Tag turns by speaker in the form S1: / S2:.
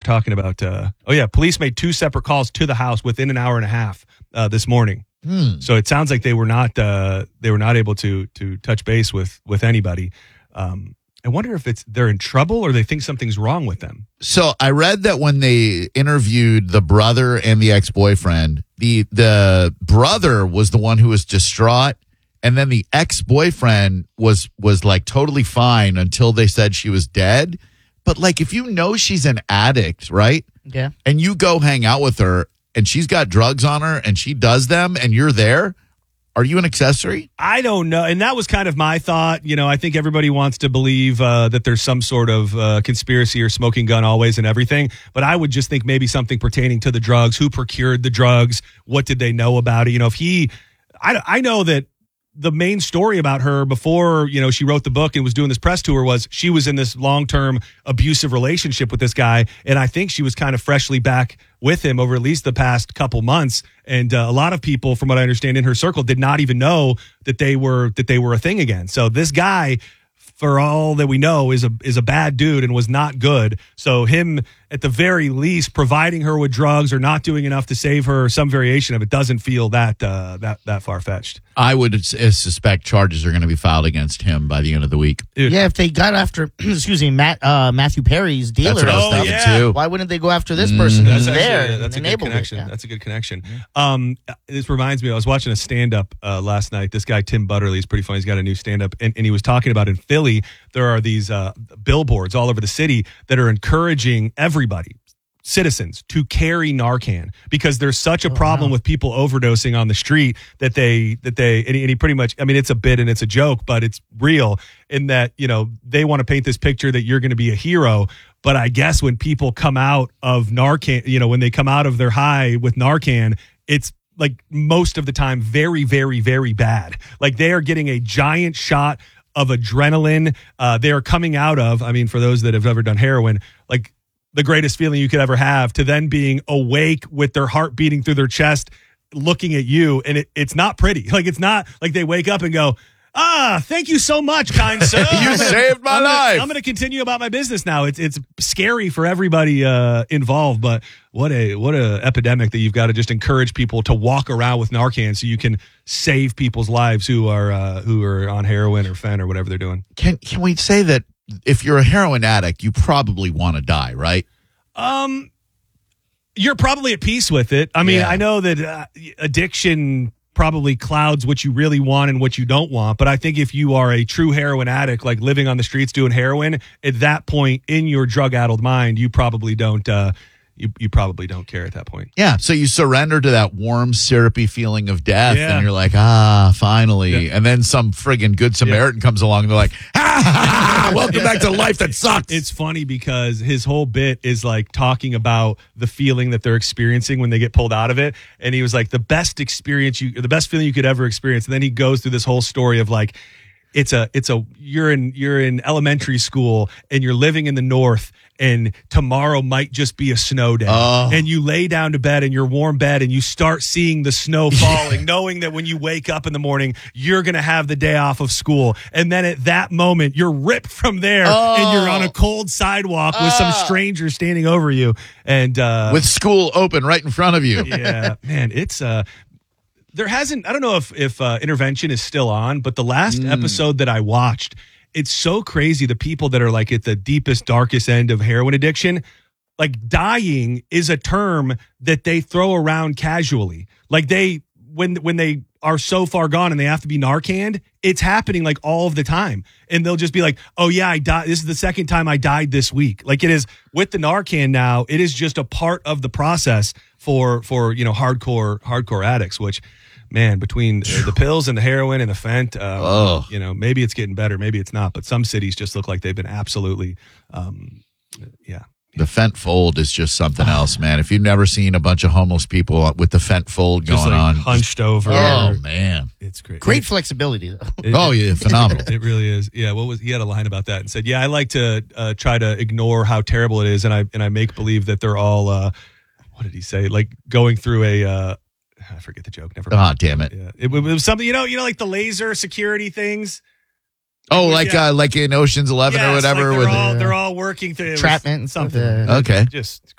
S1: talking about, police made 2 separate calls to the house within an hour and a half this morning. So it sounds like they were not able to touch base with anybody. I wonder if they're in trouble or they think something's wrong with them.
S2: So I read that when they interviewed the brother and the ex-boyfriend, the brother was the one who was distraught, and then the ex-boyfriend was like totally fine until they said she was dead. But like, if you know she's an addict, right?
S3: Yeah.
S2: And you go hang out with her and she's got drugs on her and she does them and you're there, are you an accessory?
S1: I don't know. And that was kind of my thought. I think everybody wants to believe that there's some sort of conspiracy or smoking gun always and everything. But I would just think maybe something pertaining to the drugs. Who procured the drugs? What did they know about it? I know that the main story about her before, she wrote the book and was doing this press tour was she was in this long-term abusive relationship with this guy. And I think she was kind of freshly back with him over at least the past couple months. And a lot of people, from what I understand in her circle, did not even know that they were a thing again. So this guy, for all that we know, is a bad dude and was not good. So him, at the very least, providing her with drugs or not doing enough to save her, some variation of it, doesn't feel that far-fetched.
S2: I would suspect charges are going to be filed against him by the end of the week.
S1: Dude.
S3: Yeah, if they got after, Matthew Perry's dealer,
S2: That's what I was thinking too.
S3: Why wouldn't they go after this person who's there?
S1: That's a good connection.
S3: Yeah.
S1: That's a good connection. This reminds me, I was watching a stand-up last night. This guy, Tim Butterly, is pretty funny. He's got a new stand-up, and he was talking about in Philly, there are these billboards all over the city that are encouraging everybody, citizens, to carry Narcan because there's such a problem with people overdosing on the street that and he pretty much, I mean, it's a bit and it's a joke, but it's real in that, they want to paint this picture that you're going to be a hero. But I guess when people come out of Narcan, when they come out of their high with Narcan, it's like most of the time very, very, very bad. Like they are getting a giant shot of adrenaline. They are coming out of, I mean, for those that have ever done heroin, like the greatest feeling you could ever have, to then being awake with their heart beating through their chest, looking at you. And it's not pretty. Like, it's not like they wake up and go, thank you so much, kind sir.
S2: You saved my life.
S1: I'm going to continue about my business now. It's scary for everybody involved, but what a epidemic that you've got to just encourage people to walk around with Narcan so you can save people's lives who are on heroin or fentanyl or whatever they're doing.
S2: Can we say that if you're a heroin addict, you probably want to die, right?
S1: You're probably at peace with it. I mean, I know that addiction probably clouds what you really want and what you don't want. But I think if you are a true heroin addict, like living on the streets doing heroin, at that point in your drug-addled mind, you probably don't you probably don't care at that point.
S2: Yeah, so you surrender to that warm, syrupy feeling of death, and you're like, finally. Yeah. And then some friggin' good Samaritan comes along, and they're like, welcome back to life that sucks.
S1: It's funny because his whole bit is like talking about the feeling that they're experiencing when they get pulled out of it. And he was like, the best feeling you could ever experience. And then he goes through this whole story of like, you're in elementary school and you're living in the north and tomorrow might just be a snow day. And you lay down to bed in your warm bed and you start seeing the snow falling, knowing that when you wake up in the morning, you're going to have the day off of school. And then at that moment, you're ripped from there and you're on a cold sidewalk with some stranger standing over you. And
S2: with school open right in front of you.
S1: Yeah, man, it's there hasn't, I don't know if Intervention is still on, but the last episode that I watched, it's so crazy. The people that are like at the deepest, darkest end of heroin addiction, like dying is a term that they throw around casually. Like when they are so far gone and they have to be Narcaned, it's happening like all of the time. And they'll just be like, oh yeah, I died. This is the second time I died this week. Like it is with the Narcan now, it is just a part of the process for hardcore addicts, which, man, between the pills and the heroin and the fent, maybe it's getting better, maybe it's not. But some cities just look like they've been absolutely,
S2: The fent fold is just something else, man. If you've never seen a bunch of homeless people with the fent fold
S1: just
S2: going on,
S1: hunched over.
S2: Oh man,
S1: it's great.
S3: Great flexibility, though.
S2: Phenomenal.
S1: It really is. Yeah. He had a line about that and said, "Yeah, I like to try to ignore how terrible it is, and I make believe that they're all what did he say? Like going through a." I forget the joke. Never mind.
S2: Damn it.
S1: Yeah. It was something, like the laser security things.
S2: Oh, like in Ocean's 11 or whatever.
S1: Like they're all working through
S3: entrapment and
S1: something.
S2: Okay.
S1: Just